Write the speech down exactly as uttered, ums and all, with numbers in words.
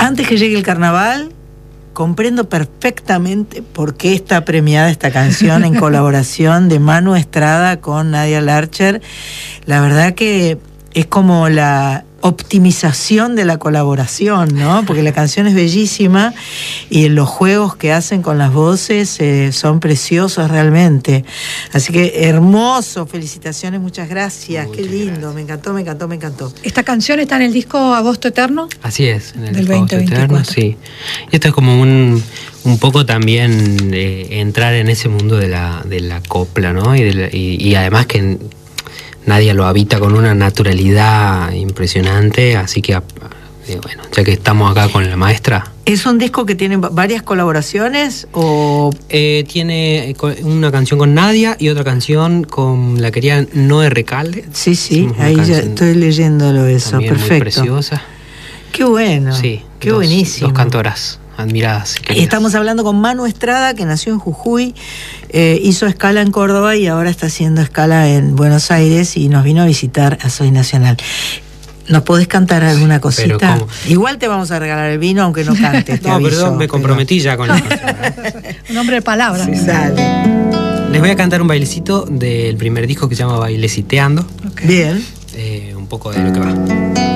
antes que llegue el carnaval, comprendo perfectamente por qué está premiada esta canción en colaboración de Manu Estrada con Nadia Larcher. La verdad que es como la optimización de la colaboración, ¿no? Porque la canción es bellísima y los juegos que hacen con las voces eh, son preciosos realmente. Así que hermoso, felicitaciones, muchas gracias. Muchas Qué lindo, gracias. me encantó, me encantó, me encantó. ¿Esta canción está en el disco Agosto Eterno? Así es, en el del disco Agosto Eterno, sí. Y esto es como un, un poco también eh, entrar en ese mundo de la, de la copla, ¿no? Y, de la, y, y además que Nadia lo habita con una naturalidad impresionante, así que, eh, bueno, ya que estamos acá con la maestra. ¿Es un disco que tiene varias colaboraciones o...? Eh, tiene una canción con Nadia y otra canción con la querida Noé Recalde. Sí, sí, ahí ya estoy leyéndolo eso, perfecto. Muy preciosa. Qué bueno, sí, qué dos, buenísimo. Dos cantoras admiradas. Estamos hablando con Manu Estrada, que nació en Jujuy, eh, hizo escala en Córdoba y ahora está haciendo escala en Buenos Aires y nos vino a visitar a Soy Nacional. ¿Nos podés cantar alguna cosita? Igual te vamos a regalar el vino, aunque no cantes. No, aviso, perdón, me comprometí pero... ya con la canción. Un hombre de palabras. Sí, dale. Les voy a cantar un bailecito del primer disco que se llama Baileciteando. Okay. Bien. Eh, un poco de lo que va.